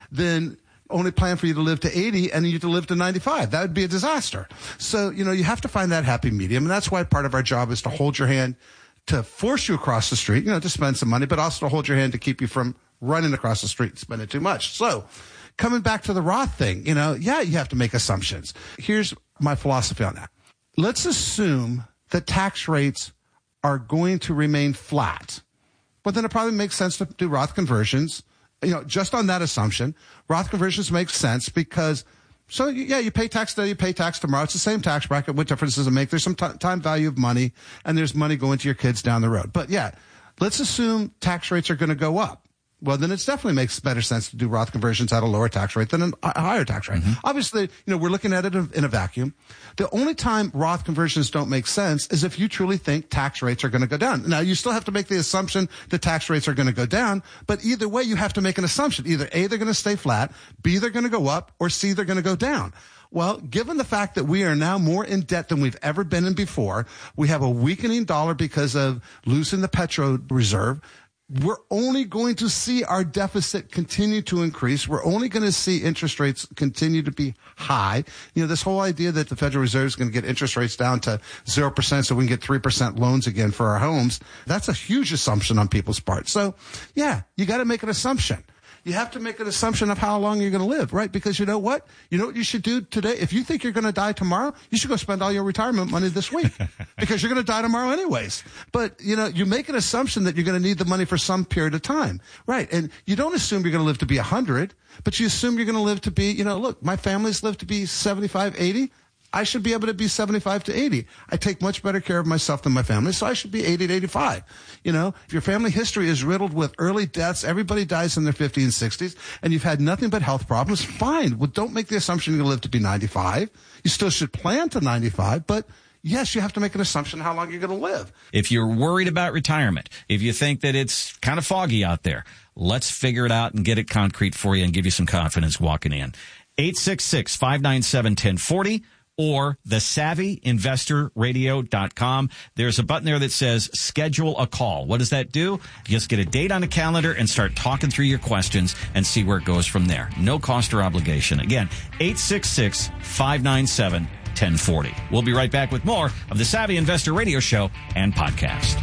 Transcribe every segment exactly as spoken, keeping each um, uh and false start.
then only plan for you to live to eighty and you to live to ninety-five. That would be a disaster. So, you know, you have to find that happy medium. And that's why part of our job is to hold your hand, to force you across the street, you know, to spend some money, but also to hold your hand to keep you from running across the street and spending too much. So coming back to the Roth thing, you know, yeah, you have to make assumptions. Here's my philosophy on that. Let's assume that tax rates are going to remain flat. But then it probably makes sense to do Roth conversions. You know, just on that assumption, Roth conversions make sense because, so yeah, you pay tax today, you pay tax tomorrow. It's the same tax bracket. What difference does it make? There's some t- time value of money, and there's money going to your kids down the road. But yeah, let's assume tax rates are going to go up. Well, then it definitely makes better sense to do Roth conversions at a lower tax rate than a higher tax rate. Mm-hmm. Obviously, you know, we're looking at it in a vacuum. The only time Roth conversions don't make sense is if you truly think tax rates are going to go down. Now, you still have to make the assumption that tax rates are going to go down, but either way, you have to make an assumption. Either A, they're going to stay flat, B, they're going to go up, or C, they're going to go down. Well, given the fact that we are now more in debt than we've ever been in before, we have a weakening dollar because of losing the petro reserve, we're only going to see our deficit continue to increase. We're only going to see interest rates continue to be high. You know, this whole idea that the Federal Reserve is going to get interest rates down to zero percent so we can get three percent loans again for our homes, that's a huge assumption on people's part. So, yeah, you got to make an assumption. You have to make an assumption of how long you're going to live, right? Because you know what? You know what you should do today? If you think you're going to die tomorrow, you should go spend all your retirement money this week because you're going to die tomorrow anyways. But, you know, you make an assumption that you're going to need the money for some period of time, right? And you don't assume you're going to live to be one hundred, but you assume you're going to live to be, you know, look, my family's lived to be seventy-five, eighty. I should be able to be seventy-five to eighty. I take much better care of myself than my family, so I should be eighty to eighty-five. You know, if your family history is riddled with early deaths, everybody dies in their fifties and sixties, and you've had nothing but health problems, fine. Well, don't make the assumption you're going to live to be ninety-five. You still should plan to ninety-five, but yes, you have to make an assumption how long you're going to live. If you're worried about retirement, if you think that it's kind of foggy out there, let's figure it out and get it concrete for you and give you some confidence walking in. eight six six, five nine seven, one oh four oh. Or the savvy investor radio dot com. There's a button there that says schedule a call. What does that do? Just get a date on the calendar and start talking through your questions and see where it goes from there. No cost or obligation. Again, eight six six, five nine seven, one oh four oh. We'll be right back with more of the Savvy Investor Radio Show and podcast.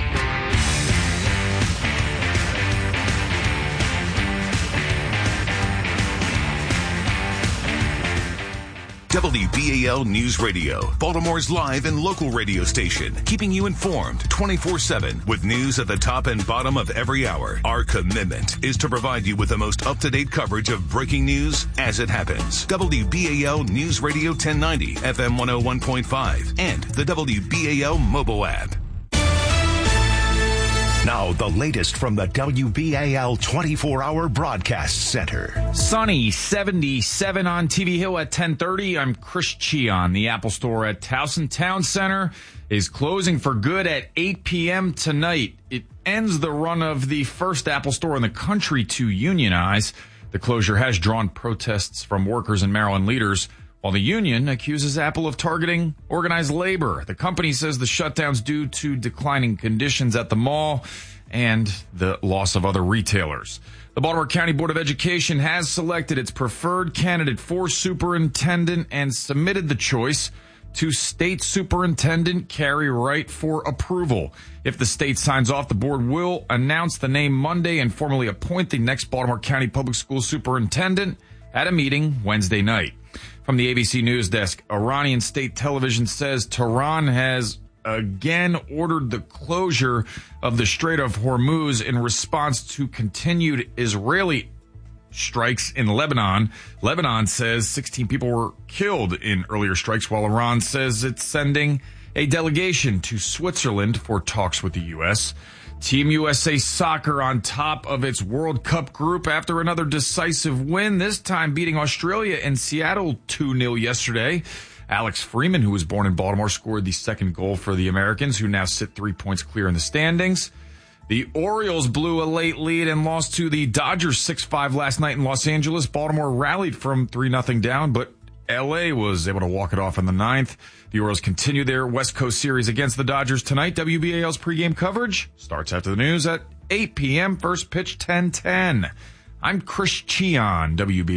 W B A L News Radio, Baltimore's live and local radio station, keeping you informed twenty-four seven with news at the top and bottom of every hour. Our commitment is to provide you with the most up-to-date coverage of breaking news as it happens. W B A L News Radio ten ninety, F M one oh one point five, and the W B A L mobile app. Now, the latest from the W B A L twenty-four hour Broadcast Center. Sunny, seventy-seven on T V Hill at ten thirty. I'm Chris Cheon. The Apple Store at Towson Town Center is closing for good at eight p.m. tonight. It ends the run of the first Apple Store in the country to unionize. The closure has drawn protests from workers and Maryland leaders, while the union accuses Apple of targeting organized labor. The company says the shutdown's due to declining conditions at the mall and the loss of other retailers. The Baltimore County Board of Education has selected its preferred candidate for superintendent and submitted the choice to State Superintendent Carrie Wright for approval. If the state signs off, the board will announce the name Monday and formally appoint the next Baltimore County Public School Superintendent at a meeting Wednesday night. From the A B C News Desk, Iranian state television says Tehran has again ordered the closure of the Strait of Hormuz in response to continued Israeli strikes in Lebanon. Lebanon says sixteen people were killed in earlier strikes, while Iran says it's sending a delegation to Switzerland for talks with the U S. Team U S A Soccer on top of its World Cup group after another decisive win, this time beating Australia in Seattle two nil yesterday. Alex Freeman, who was born in Baltimore, scored the second goal for the Americans, who now sit three points clear in the standings. The Orioles blew a late lead and lost to the Dodgers six five last night in Los Angeles. Baltimore rallied from three nothing down, but L A was able to walk it off in the ninth. The Orioles continue their West Coast series against the Dodgers tonight. W B A L's pregame coverage starts after the news at eight p.m. First pitch ten ten. I'm Chris Cheon, W B A L.